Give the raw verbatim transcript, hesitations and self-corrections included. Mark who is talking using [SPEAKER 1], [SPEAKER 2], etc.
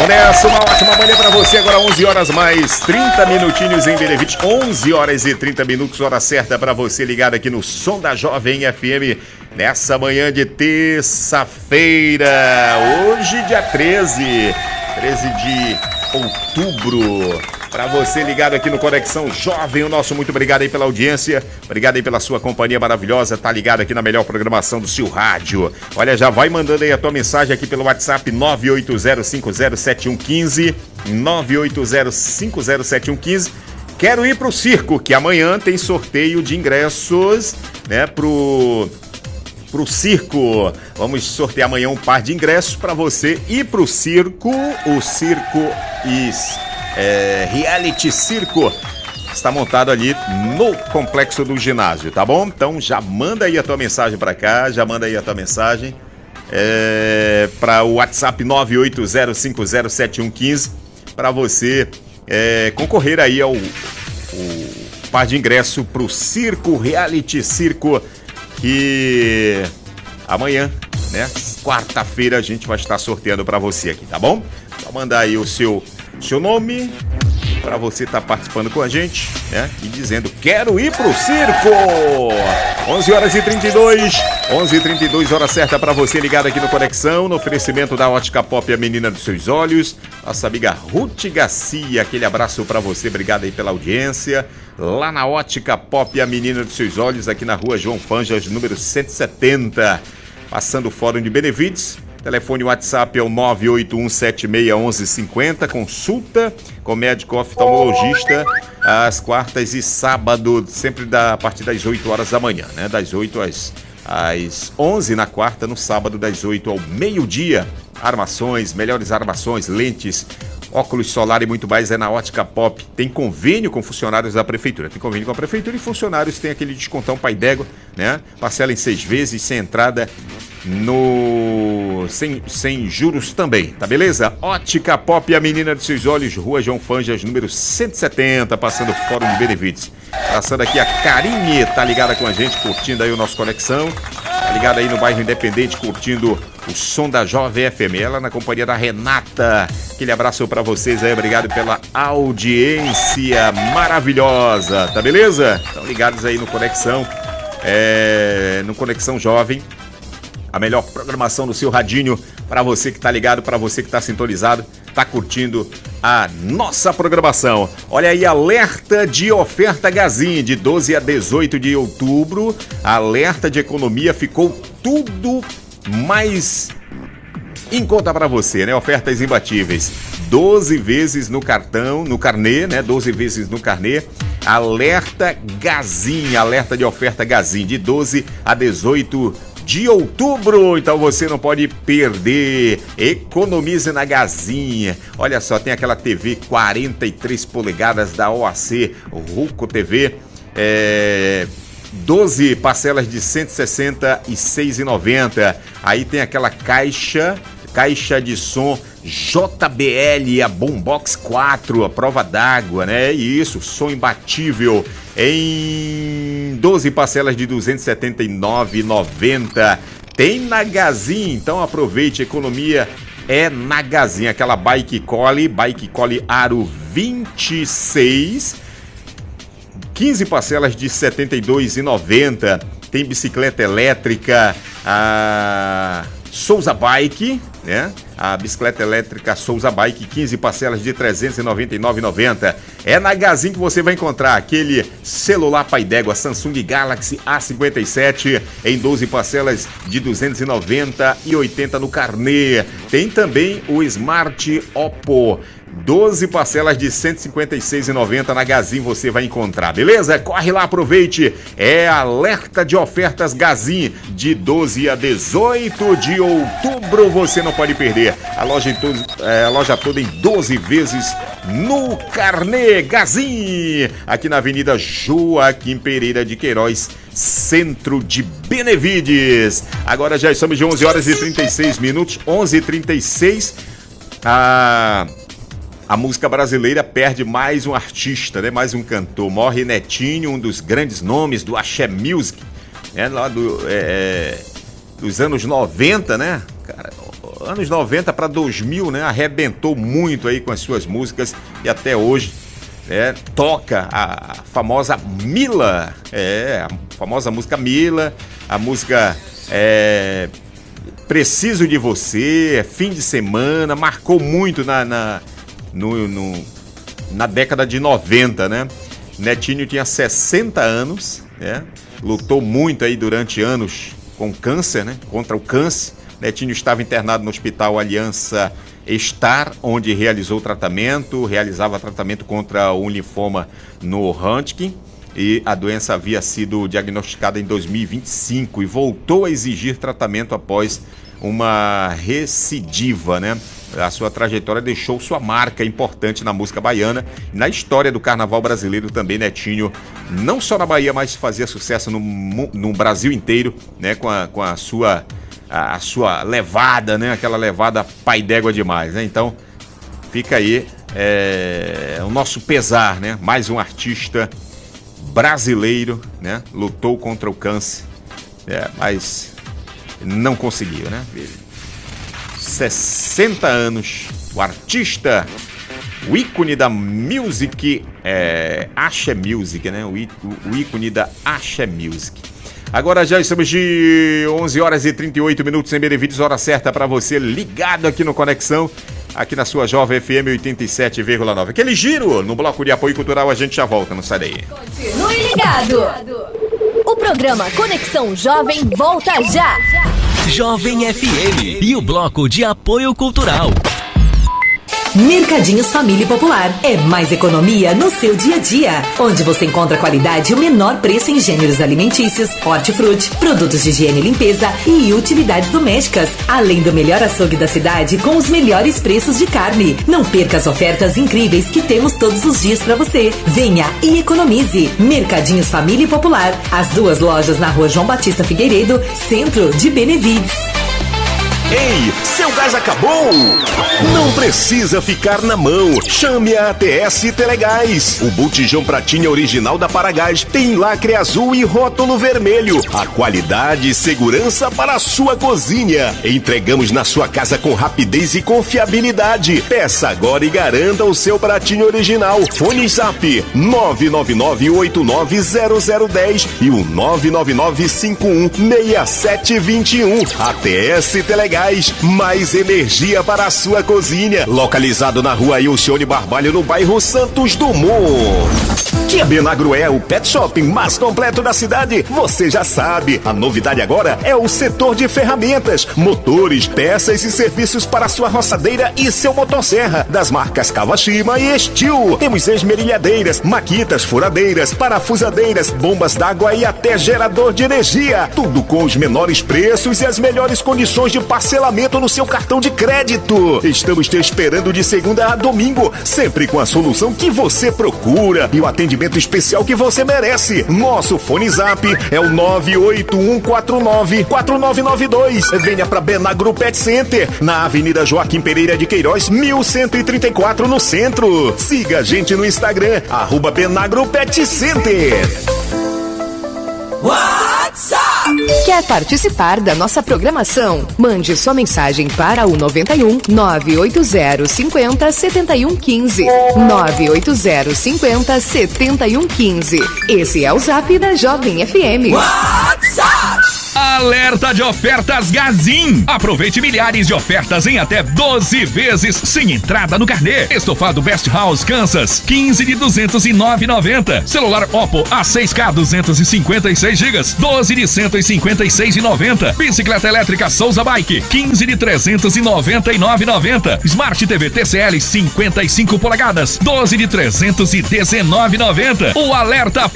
[SPEAKER 1] Vamos nessa, uma ótima manhã pra você. Agora onze horas mais trinta minutinhos em Benefício. onze horas e trinta minutos, hora certa pra você ligado aqui no Som da Jovem F M. Nessa manhã de terça-feira, hoje dia treze, treze de outubro. Pra você ligado aqui no Conexão Jovem, o nosso muito obrigado aí pela audiência, obrigado aí pela sua companhia maravilhosa, tá ligado aqui na melhor programação do seu rádio. Olha, já vai mandando aí a tua mensagem aqui pelo WhatsApp nove oito zero cinco zero sete um um cinco, nove oito zero cinco zero sete um um cinco. Quero ir pro circo, que amanhã tem sorteio de ingressos, né, pro... pro circo. Vamos sortear amanhã um par de ingressos para você ir pro circo. O circo is, é, Reality Circo está montado ali no complexo do ginásio, tá bom? Então já manda aí a tua mensagem para cá, já manda aí a tua mensagem é, para o WhatsApp nove oito zero cinco zero sete um um cinco para você é, concorrer aí ao o par de ingresso pro circo Reality Circo, que amanhã, né, quarta-feira, a gente vai estar sorteando para você aqui, tá bom? Só mandar aí o seu, seu nome para você estar participando com a gente, né, e dizendo, quero ir pro circo! onze horas e trinta e dois, onze e trinta e dois, hora certa para você ligado aqui no Conexão, no oferecimento da Ótica Pop, a menina dos seus olhos, nossa amiga Ruth Garcia, aquele abraço para você, obrigado aí pela audiência. Lá na Ótica Pop, a menina dos seus olhos, aqui na rua João Fanjas, número cento e setenta, passando o Fórum de Benevides. Telefone WhatsApp é o nove oito um sete seis um um cinco zero, consulta com médico oftalmologista às quartas e sábado, sempre da, a partir das oito horas da manhã, né? Das oito às, às onze na quarta, no sábado das oito ao meio-dia. Armações, melhores armações, lentes, óculos solar e muito mais é na Ótica Pop. Tem convênio com funcionários da prefeitura. Tem convênio com a prefeitura e funcionários tem aquele descontão pai d'égua, né? Parcela em seis vezes, sem entrada, no sem, sem juros também, tá beleza? Ótica Pop, a menina dos seus olhos, rua João Fanjas, número cento e setenta, passando o Fórum de Benevides. Passando aqui a Karine, tá ligada com a gente, curtindo aí o nosso Conexão. Tá ligada aí no bairro Independente, curtindo o Som da Jovem F M. Ela na companhia da Renata. Aquele abraço pra vocês aí, obrigado pela audiência maravilhosa, tá beleza? Estão ligados aí no Conexão, é, no Conexão Jovem. A melhor programação do seu radinho para você que tá ligado, para você que tá sintonizado, tá curtindo a nossa programação. Olha aí, alerta de oferta Gazin, de doze a dezoito de outubro, alerta de economia, ficou tudo mais em conta para você, né? Ofertas imbatíveis, doze vezes no cartão, no carnê, né? doze vezes no carnê. Alerta Gazin, alerta de oferta Gazin, de doze a dezoito de outubro, então você não pode perder. Economize na Gazinha. Olha só, tem aquela T V quarenta e três polegadas da O A C, Ruco T V, é, doze parcelas de cento e sessenta e seis reais e noventa centavos. Aí tem aquela caixa, caixa de som J B L, a Boombox quatro, a prova d'água, né? Isso, som imbatível em doze parcelas de duzentos e setenta e nove reais e noventa centavos. Tem na Gazin, então aproveite, economia é na Gazin. Aquela Bike Collie, Bike Collie Aro vinte e seis, quinze parcelas de setenta e dois reais e noventa centavos. Tem bicicleta elétrica, a Souza Bike, né? A bicicleta elétrica Souza Bike, quinze parcelas de trezentos e noventa e nove reais e noventa centavos. É na Gazin que você vai encontrar aquele celular pai d'égua Samsung Galaxy A cinquenta e sete em doze parcelas de duzentos e noventa e oitenta no carnê. Tem também o Smart Oppo, doze parcelas de cento e cinquenta e seis reais e noventa centavos. Na Gazin você vai encontrar, beleza? Corre lá, aproveite. É alerta de ofertas Gazin, de doze a dezoito de outubro, você não pode perder. A loja, em todo, é, a loja toda em doze vezes no carnê. Gazin, aqui na Avenida Joaquim Pereira de Queiroz, centro de Benevides. Agora já estamos de onze horas e trinta e seis minutos, onze e trinta e seis. A... A música brasileira perde mais um artista, né? Mais um cantor. Morre Netinho, um dos grandes nomes do Axé Music, né? Lá do, é, dos anos noventa, né? Cara, anos noventa para dois mil, né? Arrebentou muito aí com as suas músicas e até hoje é, toca a famosa Mila, é, a famosa música Mila, a música é, Preciso de Você, Fim de Semana, marcou muito na, na, no, no, na década de noventa, né? Netinho tinha sessenta anos, né? Lutou muito aí durante anos com câncer, né? Contra o câncer. Netinho estava internado no Hospital Aliança Star, onde realizou tratamento, realizava tratamento contra o linfoma no Hodgkin, e a doença havia sido diagnosticada em dois mil e vinte e cinco e voltou a exigir tratamento após uma recidiva, né? A sua trajetória deixou sua marca importante na música baiana e na história do carnaval brasileiro também. Netinho, não só na Bahia, mas fazia sucesso no, no Brasil inteiro, né? Com a, com a sua... a sua levada, né? Aquela levada pai d'égua demais, né? Então, fica aí é, o nosso pesar, né? Mais um artista brasileiro, né? Lutou contra o câncer, é, mas não conseguiu, né? sessenta anos, o artista, o ícone da music, é, Axé Music, né? O, o ícone da Axé Music. Agora já estamos de onze horas e trinta e oito minutos em Benevides, hora certa para você ligado aqui no Conexão, aqui na sua Jovem F M oitenta e sete vírgula nove. Aquele giro no bloco de apoio cultural, a gente já volta, não sai daí.
[SPEAKER 2] Continue ligado. O programa Conexão Jovem volta já.
[SPEAKER 3] Jovem F M e o bloco de apoio cultural.
[SPEAKER 4] Mercadinhos Família Popular. É mais economia no seu dia a dia. Onde você encontra qualidade e o menor preço em gêneros alimentícios, hortifruti, produtos de higiene e limpeza e utilidades domésticas. Além do melhor açougue da cidade com os melhores preços de carne. Não perca as ofertas incríveis que temos todos os dias para você. Venha e economize. Mercadinhos Família Popular. As duas lojas na rua João Batista Figueiredo, centro de Benevides.
[SPEAKER 5] Ei, seu gás acabou? Não precisa ficar na mão. Chame a A T S Telegás. O botijão pratinha original da Paragás tem lacre azul e rótulo vermelho. A qualidade e segurança para a sua cozinha. Entregamos na sua casa com rapidez e confiabilidade. Peça agora e garanta o seu pratinho original. Fone Zap nove nove nove oito nove zero zero um zero e o nove nove nove cinco um seis sete dois um. A T S Telegás. Mais energia para a sua cozinha. Localizado na rua Ilcione Barbalho, no bairro Santos Dumont. Que a Benagro é o pet shopping mais completo da cidade, você já sabe. A novidade agora é o setor de ferramentas, motores, peças e serviços para sua roçadeira e seu motosserra, das marcas Kawashima e Steel. Temos esmerilhadeiras, maquitas, furadeiras, parafusadeiras, bombas d'água e até gerador de energia. Tudo com os menores preços e as melhores condições de parcelamento no seu cartão de crédito. Estamos te esperando de segunda a domingo, sempre com a solução que você procura e o atendimento especial que você merece. Nosso fone Zap é o nove oito um quatro nove quatro nove nove dois. Venha para Benagro Pet Center, na Avenida Joaquim Pereira de Queiroz, mil cento e trinta e quatro, no centro. Siga a gente no Instagram, arroba Benagro Pet Center.
[SPEAKER 2] WhatsApp!
[SPEAKER 6] Quer participar da nossa programação? Mande sua mensagem para o noventa e um, nove oito zero cinco zero sete um um cinco. nove oito zero cinco zero sete um um cinco. Esse é o Zap da Jovem F M.
[SPEAKER 2] WhatsApp!
[SPEAKER 7] Alerta de ofertas Gazin. Aproveite milhares de ofertas em até doze vezes sem entrada no carnê. Estofado Best House Kansas, quinze de duzentos e nove reais e noventa centavos. Celular Oppo A seis K duzentos e cinquenta e seis gigas, doze de cento e cinquenta e seis reais e noventa centavos. Bicicleta elétrica Souza Bike, quinze de trezentos e noventa e nove reais e noventa centavos. Smart T V T C L cinquenta e cinco polegadas, doze de trezentos e dezenove reais e noventa centavos. O alerta